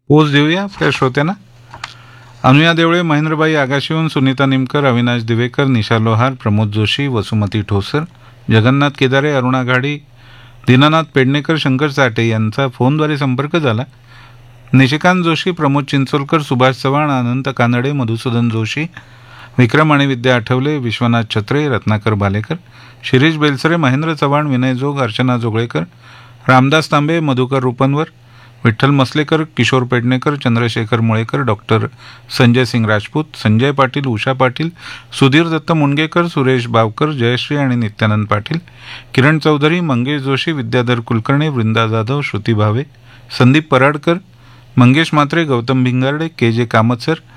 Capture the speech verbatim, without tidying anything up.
पोच देऊया आपल्या श्रोत्यांना. अनुया देवळे, महेंद्रबाई आगाशिवून, सुनीता निमकर, अविनाश दिवेकर, निशा लोहार, प्रमोद जोशी, वसुमती ठोसर, जगन्नाथ केदारे, अरुणा घाडी, दीनानाथ पेडणेकर, शंकर साठे यांचा फोनद्वारे संपर्क झाला. निशिकांत जोशी, प्रमोद चिंचोलकर, सुभाष चव्हाण, अनंत कानडे, मधुसूदन जोशी, विक्रम आणि विद्या आठवले, विश्वनाथ छत्रे, रत्नाकर भालेकर, शिरीष बेलसरे, महेंद्र चव्हाण, विनय जोग, अर्चना जोगळेकर, रामदास तांबे, मधुकर रुपनवर, विठ्ठल मसलेकर, किशोर पेडणेकर, चंद्रशेखर मुळेकर, डॉक्टर संजय सिंग राजपूत, संजय पाटील, उषा पाटील, सुधीर दत्त मुणगेकर, सुरेश बावकर, जयश्री आणि नित्यानंद पाटील, किरण चौधरी, मंगेश जोशी, विद्याधर कुलकर्णी, वृंदा जाधव, श्रुती भावे, संदीप पराडकर, मंगेश मात्रे, गौतम भिंगारडे, के जे कामतसर,